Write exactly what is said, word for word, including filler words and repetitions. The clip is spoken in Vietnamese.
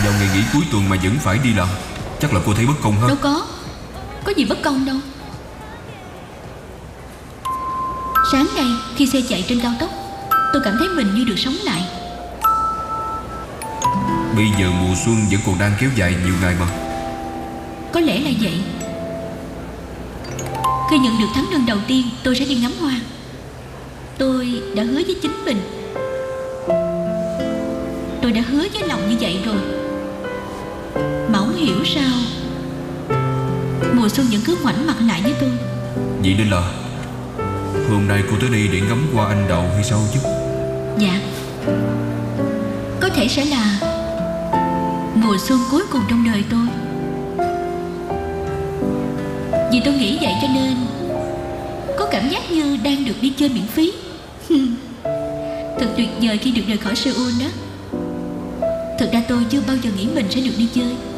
vào ngày nghỉ cuối tuần mà vẫn phải đi làm. Chắc là cô thấy bất công ha. Đâu có, có gì bất công đâu. Sáng nay khi xe chạy trên cao tốc, tôi cảm thấy mình như được sống lại. Bây giờ mùa xuân vẫn còn đang kéo dài nhiều ngày mà. Có lẽ là vậy. Khi nhận được tháng lương đầu tiên, tôi sẽ đi ngắm hoa. Tôi đã hứa với chính mình. Tôi đã hứa với lòng như vậy rồi. Mà không hiểu sao mùa xuân vẫn cứ ngoảnh mặt lại với tôi. Vậy nên là hôm nay cô tới đây để ngắm hoa anh đào hay sao chứ? Dạ, có thể sẽ là mùa xuân cuối cùng trong đời tôi. Vì tôi nghĩ vậy cho nên có cảm giác như đang được đi chơi miễn phí. Thật tuyệt vời khi được rời khỏi Seoul đó. Thực ra tôi chưa bao giờ nghĩ mình sẽ được đi chơi.